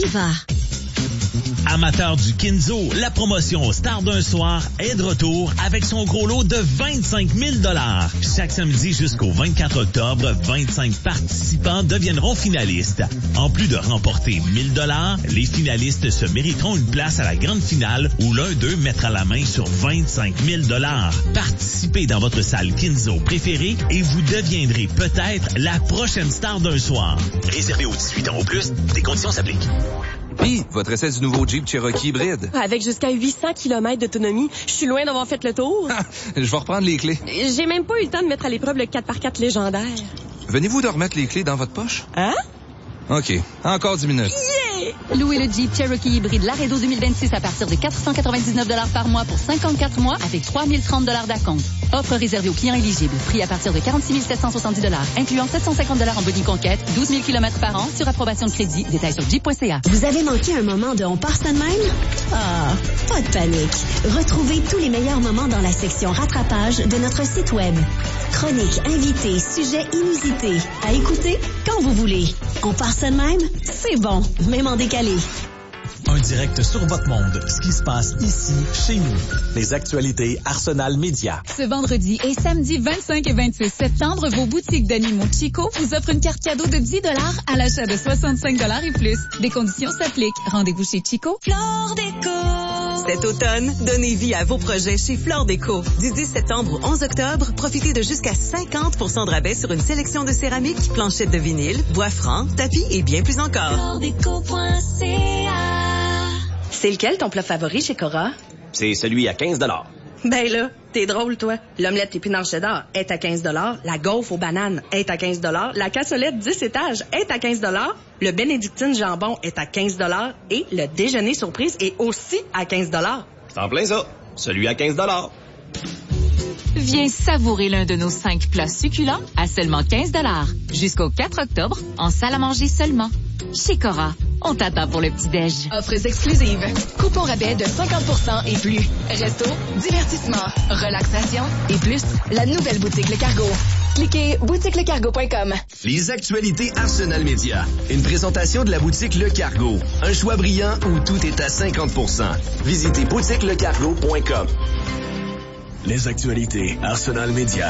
y va. Amateurs du Kinzo, la promotion Star d'un soir est de retour avec son gros lot de 25 000 $. Chaque samedi jusqu'au 24 octobre, 25 participants deviendront finalistes. En plus de remporter 1 000 $, les finalistes se mériteront une place à la grande finale où l'un d'eux mettra la main sur 25 000 $. Participez dans votre salle Kinzo préférée et vous deviendrez peut-être la prochaine star d'un soir. Réservé aux 18 ans ou plus, des conditions s'appliquent. Puis, votre essai du nouveau Jeep Cherokee hybride. Avec jusqu'à 800 km d'autonomie, je suis loin d'avoir fait le tour. Je vais reprendre les clés. J'ai même pas eu le temps de mettre à l'épreuve le 4x4 légendaire. Venez-vous de remettre les clés dans votre poche? Hein? OK. Encore 10 minutes. Yeah! Louez le Jeep Cherokee hybride Laredo 2026 à partir de 499 $ par mois pour 54 mois avec 3030 $ d'acompte. Offre réservée aux clients éligibles. Prix à partir de 46 770 $, incluant 750 $ en boni conquête, 12 000 km par an sur approbation de crédit. Détails sur jeep.ca. Vous avez manqué un moment de On part ça de même? Ah, pas de panique. Retrouvez tous les meilleurs moments dans la section rattrapage de notre site web. Chroniques, invités, sujets inusités. À écouter quand vous voulez. On part ça de même? C'est bon, même en décalé. Un direct sur votre monde, ce qui se passe ici, chez nous. Les actualités Arsenal Média. Ce vendredi et samedi 25 et 26 septembre, vos boutiques d'animaux Chico vous offrent une carte cadeau de 10 $ à l'achat de 65 $ et plus. Des conditions s'appliquent. Rendez-vous chez Chico. Flore Déco. Cet automne, donnez vie à vos projets chez Flore Déco. Du 10 septembre au 11 octobre, profitez de jusqu'à 50% de rabais sur une sélection de céramique, planchettes de vinyle, bois franc, tapis et bien plus encore. FloreDéco.ca. C'est lequel ton plat favori chez Cora? C'est celui à 15 $. Ben là, t'es drôle, toi. L'omelette épinards cheddar est à 15 $, la gaufre aux bananes est à 15 $, la cassolette 10 étages est à 15 $, le bénédictine jambon est à 15 $ et le déjeuner surprise est aussi à 15 $. C'est en plein ça. Celui à 15 $. Viens savourer l'un de nos 5 plats succulents à seulement 15 $. Jusqu'au 4 octobre, en salle à manger seulement. Chez Cora, on t'attend pour le petit-déj. Offres exclusives. Coupons rabais de 50% et plus. Resto, divertissement, relaxation et plus. La nouvelle boutique Le Cargo. Cliquez boutiquelecargo.com. Les actualités Arsenal Média. Une présentation de la boutique Le Cargo. Un choix brillant où tout est à 50%. Visitez boutiquelecargo.com. Les actualités Arsenal Média.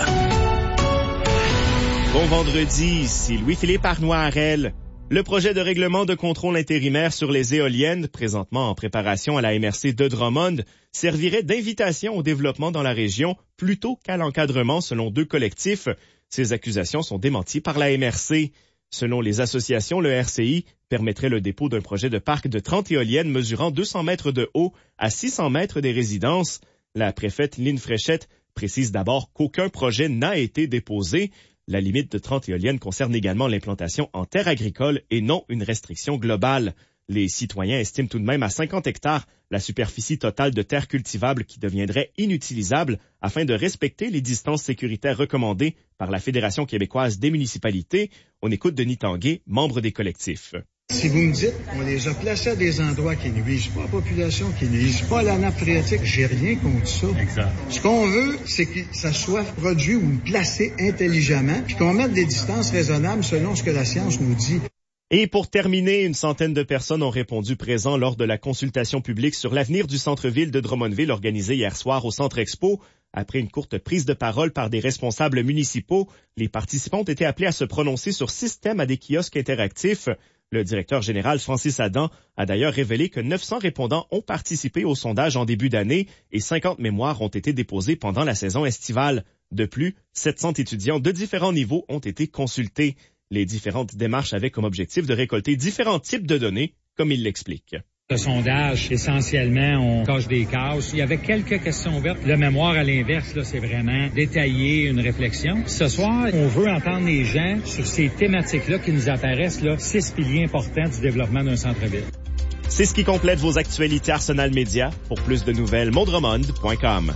Bon vendredi, ici Louis-Philippe Arnois-Harel. Le projet de règlement de contrôle intérimaire sur les éoliennes, présentement en préparation à la MRC de Drummond, servirait d'invitation au développement dans la région plutôt qu'à l'encadrement selon 2 collectifs. Ces accusations sont démenties par la MRC. Selon les associations, le RCI permettrait le dépôt d'un projet de parc de 30 éoliennes mesurant 200 mètres de haut à 600 mètres des résidences. La préfète Lynne Fréchette précise d'abord qu'aucun projet n'a été déposé. La limite de 30 éoliennes concerne également l'implantation en terre agricole et non une restriction globale. Les citoyens estiment tout de même à 50 hectares la superficie totale de terre cultivable qui deviendrait inutilisable afin de respecter les distances sécuritaires recommandées par la Fédération québécoise des municipalités. On écoute Denis Tanguay, membre des collectifs. Si vous me dites, on les a placés à des endroits qui nuisent pas à la population, qui nuisent pas à la nappe phréatique, j'ai rien contre ça. Exact. Ce qu'on veut, c'est que ça soit produit ou placé intelligemment, puis qu'on mette des distances raisonnables selon ce que la science nous dit. Et pour terminer, une centaine de personnes ont répondu présent lors de la consultation publique sur l'avenir du centre-ville de Drummondville organisée hier soir au Centre Expo. Après une courte prise de parole par des responsables municipaux, les participants ont été appelés à se prononcer sur 6 thèmes à des kiosques interactifs. Le directeur général Francis Adam a d'ailleurs révélé que 900 répondants ont participé au sondage en début d'année et 50 mémoires ont été déposées pendant la saison estivale. De plus, 700 étudiants de différents niveaux ont été consultés. Les différentes démarches avaient comme objectif de récolter différents types de données, comme il l'explique. Le sondage, essentiellement, on coche des cases. Il y avait quelques questions ouvertes. Le mémoire, à l'inverse, là, c'est vraiment détailler une réflexion. Ce soir, on veut entendre les gens sur ces thématiques-là qui nous apparaissent, là, 6 piliers importants du développement d'un centre-ville. C'est ce qui complète vos actualités Arsenal Média. Pour plus de nouvelles, mondremond.com.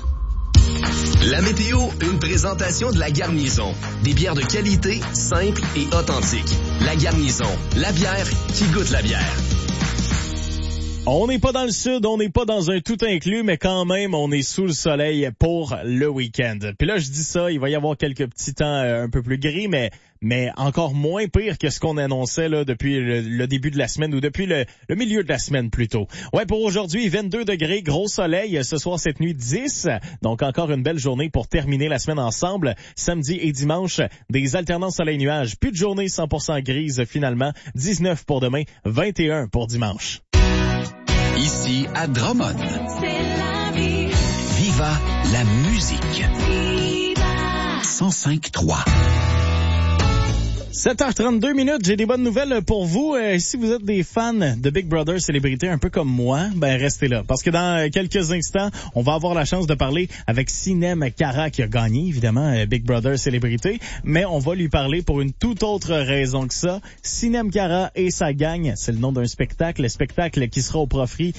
La météo, une présentation de La Garnison. Des bières de qualité, simples et authentiques. La Garnison, la bière qui goûte la bière. On n'est pas dans le sud, on n'est pas dans un tout inclus, mais quand même, on est sous le soleil pour le week-end. Puis là, je dis ça, il va y avoir quelques petits temps un peu plus gris, mais encore moins pire que ce qu'on annonçait là depuis le début de la semaine ou depuis le milieu de la semaine plutôt. Ouais, pour aujourd'hui, 22 degrés, gros soleil. Ce soir, cette nuit, 10. Donc encore une belle journée pour terminer la semaine ensemble. Samedi et dimanche, des alternances soleil-nuages. Plus de journée 100% grise finalement. 19 pour demain, 21 pour dimanche. Ici à Drummond. C'est la vie. Viva la musique. Viva. 105.3. 7h32, j'ai des bonnes nouvelles pour vous. Si vous êtes des fans de Big Brother Célébrité un peu comme moi, restez là. Parce que dans quelques instants, on va avoir la chance de parler avec Sinem Cara qui a gagné, évidemment, Big Brother Célébrité. Mais on va lui parler pour une toute autre raison que ça. Sinem Cara et sa gang, c'est le nom d'un spectacle. Le spectacle qui sera au profit,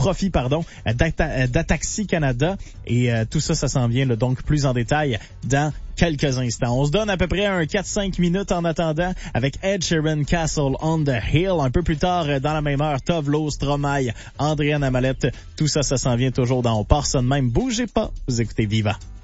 d'Ataxi Canada. Et tout ça s'en vient là, donc plus en détail dans quelques instants. On se donne à peu près un 4-5 minutes en attendant avec Ed Sheeran, Castle on the Hill. Un peu plus tard, dans la même heure, Tovlo, Stromae, Andréane Amalette. Tout ça s'en vient toujours dans On part ça de même. Bougez pas, vous écoutez Viva.